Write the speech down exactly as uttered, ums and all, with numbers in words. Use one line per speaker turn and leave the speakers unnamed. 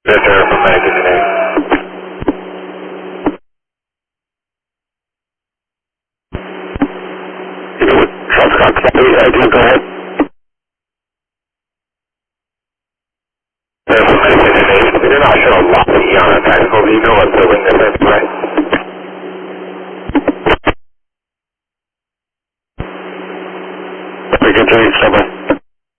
Center from Medical today. Foxtrot, uh, go ahead. Center from Medical today. International Lockheed on a tactical vehicle. Let's go wing defense play. We can take someone.